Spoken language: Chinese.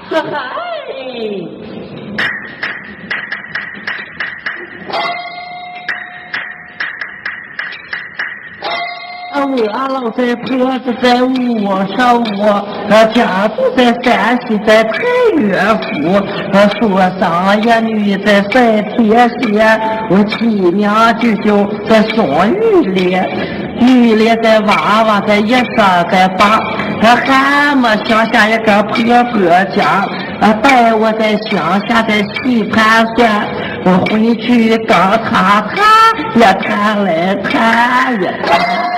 我老在婆子在窝上窝，家住在山西在太岳府，说上一女在赛天仙，我起名就在双玉里，玉里在娃娃在一上在八，还没乡下一个婆婆家，带我在乡下在细盘算，我回去当他也谈来谈也谈。